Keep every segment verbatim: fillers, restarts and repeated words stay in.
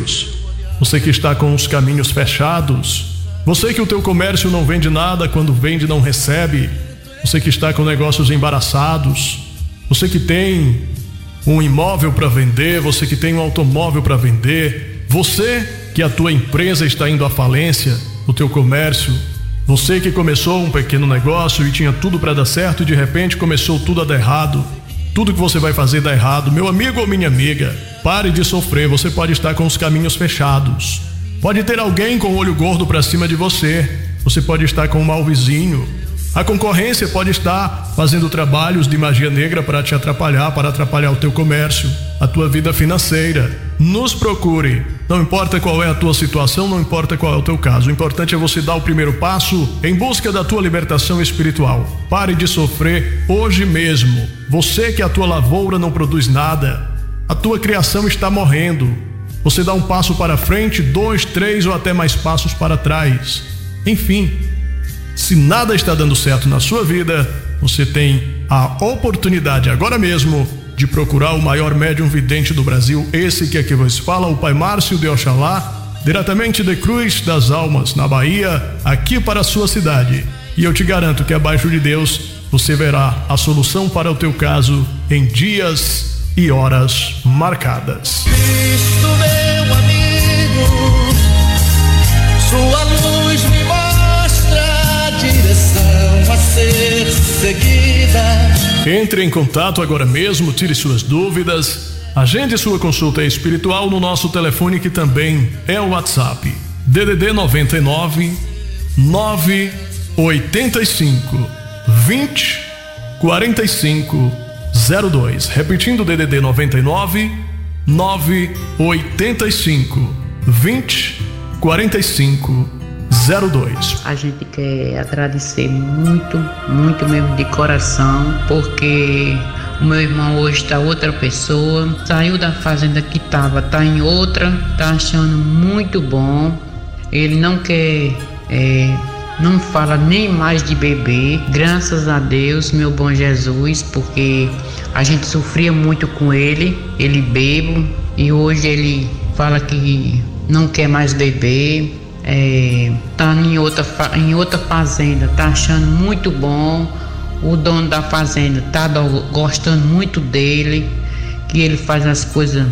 Deus. Você que está com os caminhos fechados. Você que o teu comércio não vende nada, quando vende não recebe. Você que está com negócios embaraçados. Você que tem um imóvel para vender, você que tem um automóvel para vender. Você que a tua empresa está indo à falência, o teu comércio. Você que começou um pequeno negócio e tinha tudo para dar certo e de repente começou tudo a dar errado. Tudo que você vai fazer dá errado. Meu amigo ou minha amiga, pare de sofrer. Você pode estar com os caminhos fechados. Pode ter alguém com o olho gordo para cima de você. Você pode estar com um mau vizinho. A concorrência pode estar fazendo trabalhos de magia negra para te atrapalhar, para atrapalhar o teu comércio, a tua vida financeira. Nos procure. Não importa qual é a tua situação, não importa qual é o teu caso. O importante é você dar o primeiro passo em busca da tua libertação espiritual. Pare de sofrer hoje mesmo. Você que a tua lavoura não produz nada, a tua criação está morrendo. Você dá um passo para frente, dois, três ou até mais passos para trás. Enfim, se nada está dando certo na sua vida, você tem a oportunidade agora mesmo de procurar o maior médium vidente do Brasil, esse que aqui vos fala, o Pai Márcio de Oxalá, diretamente de Cruz das Almas, na Bahia, aqui para a sua cidade. E eu te garanto que abaixo de Deus você verá a solução para o teu caso em dias e horas marcadas. Cristo, meu amigo, sua luz me mostra a direção a ser seguida. Entre em contato agora mesmo, tire suas dúvidas, agende sua consulta espiritual no nosso telefone que também é o WhatsApp. D D D noventa e nove, nove oito cinco, vinte, quarenta e cinco, zero dois. Repetindo, D D D noventa e nove, nove oito cinco, vinte, quarenta e cinco, zero dois. A gente quer agradecer muito, muito mesmo de coração, porque o meu irmão hoje está outra pessoa, saiu da fazenda que estava, está em outra, está achando muito bom. Ele não quer, é, não fala nem mais de beber, graças a Deus, meu bom Jesus, porque a gente sofria muito com ele, ele bebo, e hoje ele fala que não quer mais beber. É, tá em outra, em outra fazenda, tá achando muito bom. O dono da fazenda tá do, gostando muito dele, que ele faz as coisas,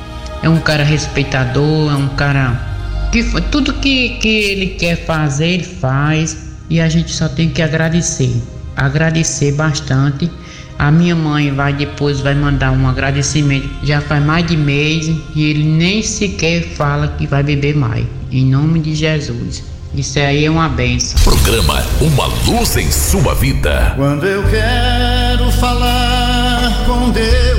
é um cara respeitador, é um cara que tudo que, que ele quer fazer, ele faz, e a gente só tem que agradecer, agradecer bastante. A minha mãe vai depois vai mandar um agradecimento, já faz mais de mês e ele nem sequer fala que vai beber mais. Em nome de Jesus. Isso aí é uma bênção. Programa Uma Luz em Sua Vida. Quando eu quero falar com Deus.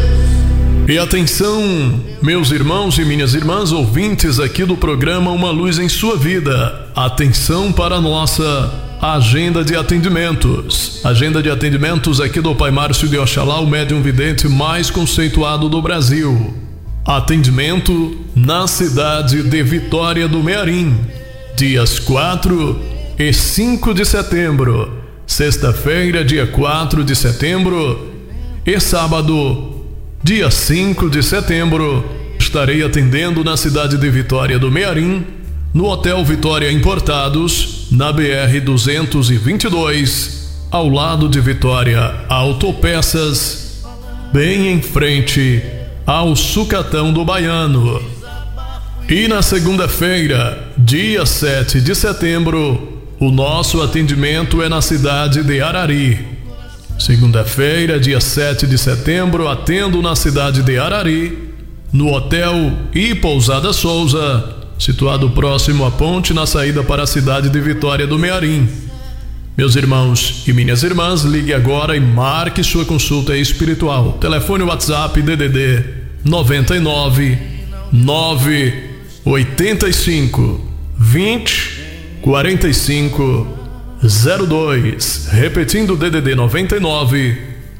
E atenção, meus irmãos e minhas irmãs ouvintes aqui do programa Uma Luz em Sua Vida. Atenção para a nossa agenda de atendimentos. Agenda de atendimentos aqui do Pai Márcio de Oxalá, o médium vidente mais conceituado do Brasil. Atendimento na cidade de Vitória do Mearim, dias quatro e cinco de setembro, sexta-feira, dia quatro de setembro, e sábado, dia cinco de setembro, estarei atendendo na cidade de Vitória do Mearim, no Hotel Vitória Importados, na B R duzentos e vinte e dois, ao lado de Vitória Autopeças, bem em frente ao Sucatão do Baiano. E na segunda-feira, dia sete de setembro, o nosso atendimento é na cidade de Arari. Segunda-feira, dia sete de setembro, atendo na cidade de Arari, no Hotel e Pousada Souza, situado próximo à ponte na saída para a cidade de Vitória do Mearim. Meus irmãos e minhas irmãs, ligue agora e marque sua consulta espiritual. Telefone WhatsApp D D D noventa e nove, nove oito cinco, vinte, quarenta e cinco, zero dois. Repetindo, D D D noventa e nove,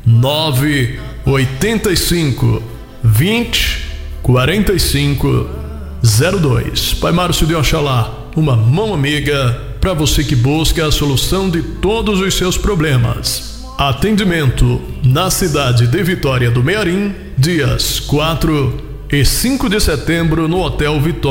nove oito cinco, vinte, quarenta e cinco, zero dois. Pai Márcio de Oxalá, uma mão amiga para você que busca a solução de todos os seus problemas. Atendimento na cidade de Vitória do Mearim, dias quatro e cinco de setembro, no Hotel Vitória